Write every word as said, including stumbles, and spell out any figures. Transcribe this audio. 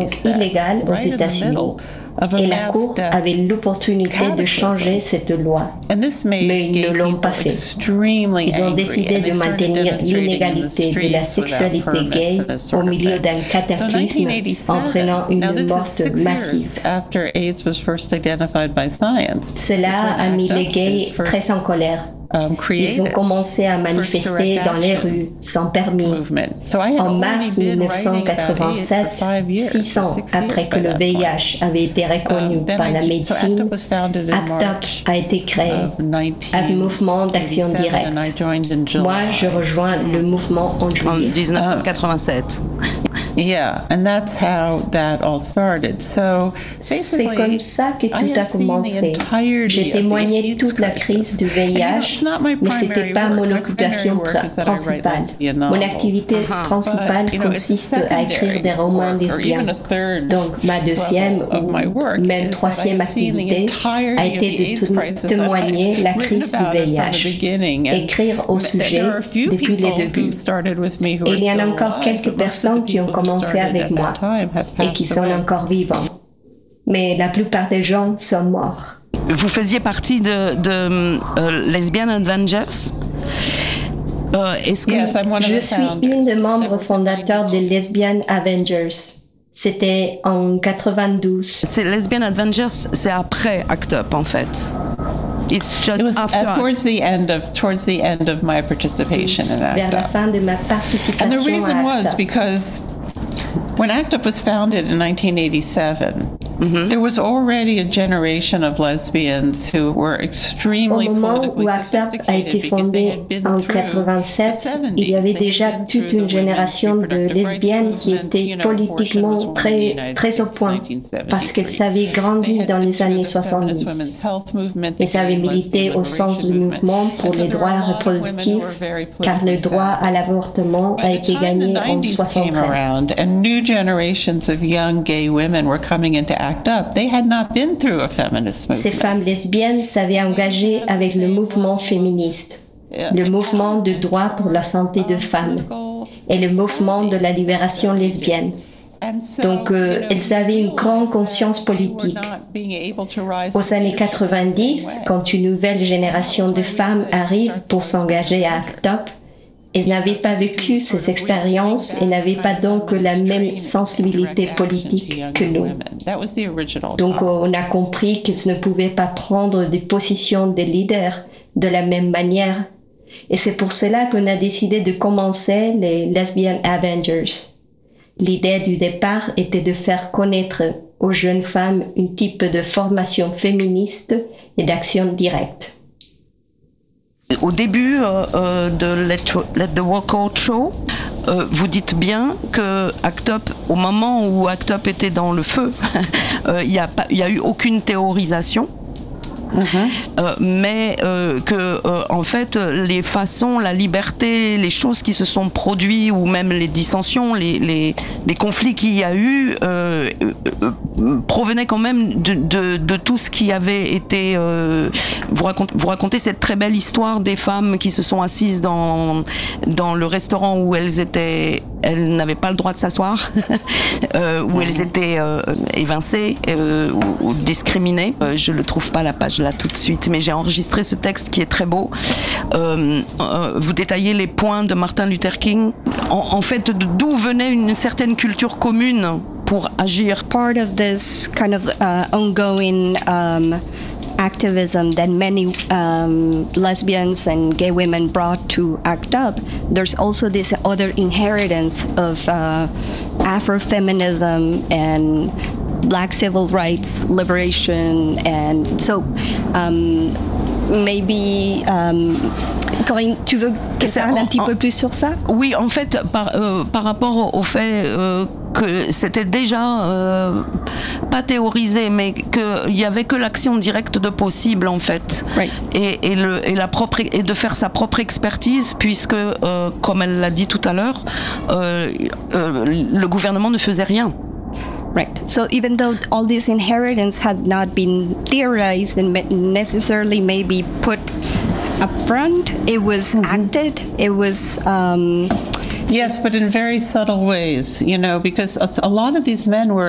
donc illégal aux États-Unis. Et la Cour avait l'opportunité de changer cette loi, mais ils ne l'ont pas fait. Ils ont décidé de maintenir l'inégalité de la sexualité gay au milieu d'un cataclysme entraînant une mort massive. Cela a mis les gays très en colère. Ils ont commencé à manifester dans les rues sans permis. En mars dix-neuf cent quatre-vingt-sept, six ans après que le V I H avait été reconnu par la médecine, ACT UP a été créé, un mouvement d'action directe. Moi, je rejoins le mouvement en juillet. En dix-neuf cent quatre-vingt-sept. Yeah, and that's how that all started. So, c'est comme ça que tout a commencé. J'ai témoigné toute la crise du V I H, mais ce n'était pas mon occupation principale. Mon activité principale consiste à écrire des romans lesbiens. Donc ma deuxième ou même troisième activité a été de témoigner la crise du V I H, écrire au sujet depuis les débuts. Et il y en a encore quelques personnes qui ont commencé avec moi et qui sont encore vivants. Mais la plupart des gens sont morts. Vous faisiez partie de, de uh, Lesbian Avengers? Uh, est-ce que yes, je suis une des membres fondateurs des Lesbian Avengers. C'était en quatre-vingt-douze. C'est Lesbian Avengers, c'est après ACT UP en fait. It's just It was after. At, towards the end of towards the end of my participation in ACT UP. Vers la fin de ma participation. And the reason à was because when ACT UP was founded in nineteen eighty-seven, mm-hmm. there was already a generation of lesbians who were extremely politically sophisticated because they had been en quatre-vingt-sept, il y avait déjà toute une génération de lesbiennes qui étaient politiquement très, très au point parce qu'elles avaient grandi dans les années soixante-dix. Elles avaient milité au sens du mouvement pour les droits reproductifs car le droit à l'avortement a été gagné en soixante-treize. Generations of young gay women were coming into ACT UP. They had not been through a feminist movement. Ces femmes lesbiennes s'avaient engagées avec le mouvement féministe, le mouvement de droit pour la santé de femmes et le mouvement de la libération lesbienne. Donc, euh, elles avaient une grande conscience politique. Aux années quatre-vingt-dix, quand une nouvelle génération de femmes arrive pour s'engager à ACT UP, elles n'avaient pas vécu ces expériences et n'avaient pas donc la même sensibilité politique que nous. Donc on a compris qu'elles ne pouvaient pas prendre des positions de leaders de la même manière. Et c'est pour cela qu'on a décidé de commencer les Lesbian Avengers. L'idée du départ était de faire connaître aux jeunes femmes un type de formation féministe et d'action directe. Au début euh, de Let, Let the Walkout Show, euh, vous dites bien que ACT UP, au moment où ACT UP était dans le feu, il n'y a, a eu aucune théorisation. Mm-hmm. Euh, mais euh, que euh, en fait les façons, la liberté, les choses qui se sont produites ou même les dissensions, les, les, les conflits qu'il y a eu euh, euh, provenaient quand même de, de, de tout ce qui avait été euh, vous, racontez, vous racontez cette très belle histoire des femmes qui se sont assises dans, dans le restaurant où elles étaient, elles n'avaient pas le droit de s'asseoir euh, où mm-hmm. elles étaient euh, évincées euh, ou, ou discriminées. euh, je ne trouve pas la page là tout de suite, mais j'ai enregistré ce texte qui est très beau. Euh, euh, vous détaillez les points de Martin Luther King. En, en fait, d'où venait une certaine culture commune pour agir. Part of this kind of uh, ongoing um, activism that many um, lesbians and gay women brought to ACT UP, there's also this other inheritance of uh, Afrofeminism and Black civil rights liberation, and so um, maybe um, Corinne, tu veux que ça parle un petit en, peu plus sur ça? Oui, en fait, par, euh, par rapport au fait euh, que c'était déjà euh, pas théorisé, mais qu'il y avait que l'action directe de possible en fait, right. et, et, le, et, la propre, et de faire sa propre expertise, puisque euh, comme elle l'a dit tout à l'heure, euh, euh, le gouvernement ne faisait rien. Right. So even though all this inheritance had not been theorized and necessarily maybe put up front, it was mm-hmm. acted. It was. Um, yes, but in very subtle ways, you know, because a lot of these men were